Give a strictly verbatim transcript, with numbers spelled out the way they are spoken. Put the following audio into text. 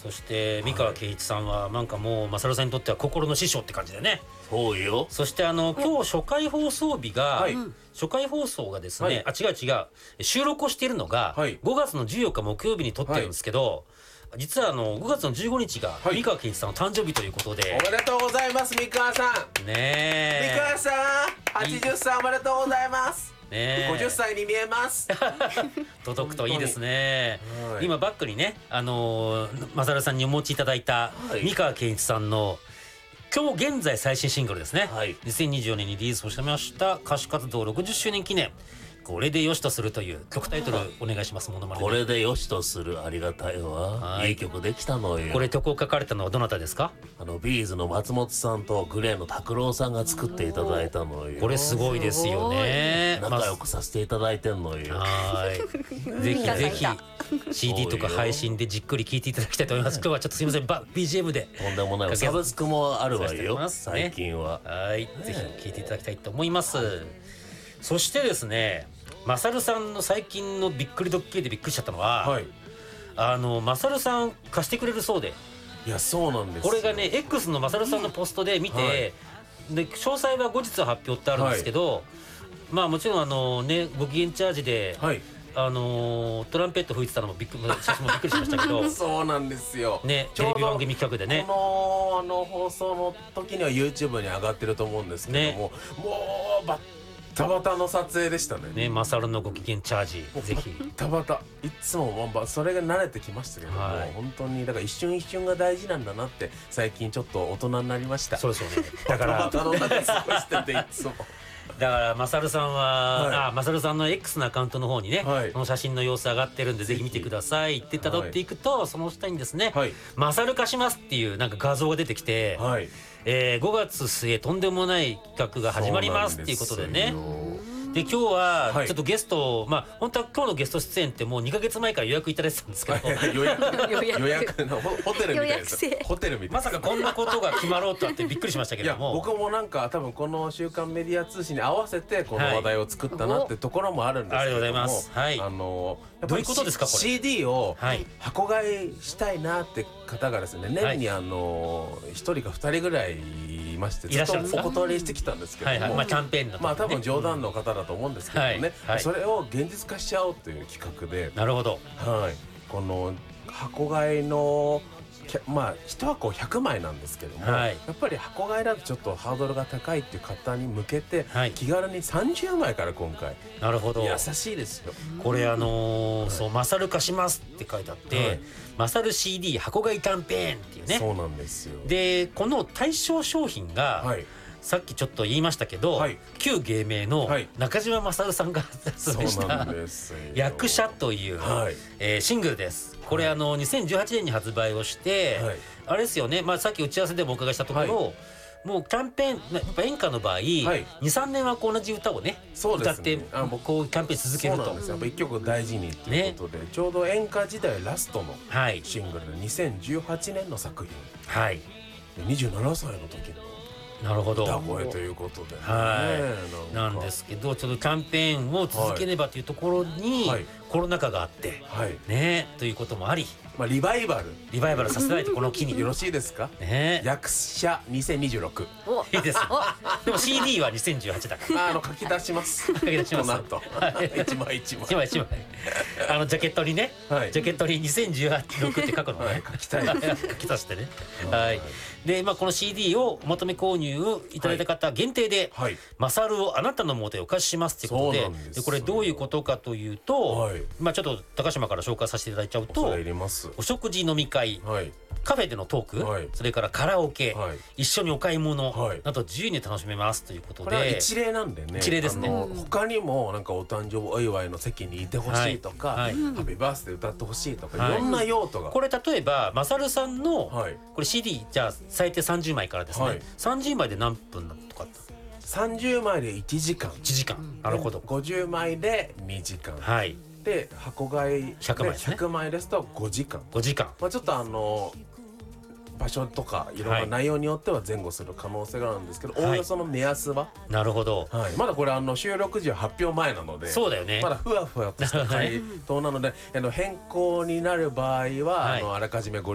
そして三河圭一さんはなんかもうマサルさんにとっては心の師匠って感じでね。 そうよ。 そしてあの今日初回放送日が、 はい、 初回放送がですね、 はい、 あ違う違う収録をしているのがごがつのじゅうよっか木曜日に撮ってるんですけど、はい、実はあのごがつのじゅうごにちが三河圭一さんの誕生日ということで、 はい、おめでとうございます三河さん。 ねえ三河さんはちじゅっさいおめでとうございます。ね、ごじゅっさいに見えます届くといいですね、はい、今バックにね、あのー、マサルさんにお持ちいただいた三河圭一さんの今日現在最新シングルですね、はい、にせんにじゅうよねんにリリースをしました歌手活動ろくじゅっしゅうねん記念これでよしとするという曲タイトルお願いします。ものまね。 これでよしとする、ありがたいわ。いい曲できたのよ。 これ曲を書かれたのはどなたですか？ あのビーズの松本さんとグレーの拓郎さんが作っていただいたのよ。 これすごいですよね。 仲良くさせていただいてんのよ。 はいぜひぜひ シーディー とか配信でじっくり聴いていただきたいと思います。今日はちょっとすみません ビージーエム でとんでもないサブスクもあるわよ、 ね、 最近は。 はいぜひ聴いていただきたいと思います。そしてですね、マサルさんの最近のびっくりドッキリでびっくりしちゃったのは、はい、あのマサルさん貸してくれるそうで。 いやそうなんです。 これがね X のマサルさんのポストで見て、はい、で詳細は後日発表ってあるんですけど、はい、まあもちろんあのねご機嫌チャージで、はい、あのトランペット吹いてたのもびっくり写真もびっくりしましたけどそうなんですよね、テレビ番組企画でね、 このあの放送の時には YouTube に上がってると思うんですけども、ね、もうバッタバタの撮影でしたね。 ね、マサルのご機嫌チャージぜひ。 バタバタいつもまあそれが慣れてきましたけども、はい、本当にだから一瞬一瞬が大事なんだなって最近ちょっと大人になりました。 そうですよね。だからバタバタの中過ごしてていつも。 だからマサルさんは、はい、あマサルさんの X のアカウントの方にね、はい、その写真の様子上がってるんでぜひ見てくださいって辿っていくと、はい、その下にですね、はい、マサル化しますっていうなんか画像が出てきて、はい、えー、ごがつ末とんでもない企画が始まりますっていうことでね。で今日はちょっとゲスト、はい、まあ本当は今日のゲスト出演ってもうにかげつまえから予約いただいてたんですけど予約予約のホテルみたいですホテルみたいまさかこんなことが決まろうとはってびっくりしましたけども、 いや僕もなんか多分この週刊メディア通信に合わせてこの話題を作ったなってところもあるんですけども、 ありがとうございます、はい、 あのやっぱりどういうことですかこれシーディー を箱買いしたいなって方がですね、年にあのひとりかふたりぐらいましてずっとお断りしてきたんですけども、 まあキャンペーンのまあ多分冗談の方だと思うんですけどね、それを現実化しちゃおうという企画で、 なるほど、 はい、この箱買いのまあいちはこひゃくまいなんですけども、はい、やっぱり箱買いだとちょっとハードルが高いっていう方に向けて、はい、気軽にさんじゅうまいから今回。 なるほど、 優しいですよこれ。あのーはい、そうマサル化しますって書いてあって、はい、マサル シーディー 箱買いキャンペーンっていうね。 そうなんですよ。 でこの対象商品が、はい、さっきちょっと言いましたけど、はい、旧芸名の中島マサルさんが発売した「役者」という、はい、えー、シングルです。これ、はい、あのにせんじゅうはちねんに発売をして、はい、あれですよね、まあ、さっき打ち合わせでもお伺いしたところ、はい、もうキャンペーンやっぱ演歌の場合、はい、にさんねんはこう同じ歌をね、 そうですね、 歌ってこうキャンペーン続けると。 そうなんですよ。やっぱいっきょく大事にということで、ね、ちょうど演歌時代ラストのシングルでにせんじゅうはちねんの作品、はい、にじゅうななさいの時のなるほど歌声ということで、ね、 はい、なんですけどちょっとキャンペーンを続けねばというところに、はい、コロナ禍があって、はい、ねということもあり、 まあ、リバイバルリバイバルさせないとこの機によろしいですか、 ね、 役者にせんにじゅうろくいいですでも シーディー はにせんじゅうはちだからあの書き出します書き出しますと一枚一枚一枚一枚あのジャケットにね、はい、ジャケットににせんじゅうろくって書くのね、はい、 書きたい書き足してねはいで、まあ、この シーディー をお求め購入をいただいた方限定で、はい、マサルをあなたのもとへお貸ししますということ で, でこれどういうことかというと、はい、まあちょっと高島から紹介させていただいちゃうと、お食事飲み会、はい、カフェでのトーク、はい、それからカラオケ、はい、一緒にお買い物、はい、など自由に楽しめますということで、 これは一例なんでね、 一例ですね。 他にもなんかお誕生日お祝いの席にいてほしいとか、はいはい、ハッピーバースデー歌ってほしいとか、はい、いろんな用途が、 これ例えばマサルさんの、はい、これ シーディー じゃあ最低さんじゅうまいからですね、はい、さんじゅうまいで何分とかさんじゅうまいでいちじかん、いちじかん、なるほど。 ごじゅうまいでにじかん、はい、で箱買いひゃくまいですね、 ひゃくまいですとごじかん、 ごじかん、 まあ、ちょっとあの場所とかいろんな内容によっては前後する可能性があるんですけど、おおよその目安は、 なるほど、 はい、まだこれあの収録時は発表前なので、 そうだよね、 まだふわふわとした回答なのであの変更になる場合は、はい、あのあらかじめご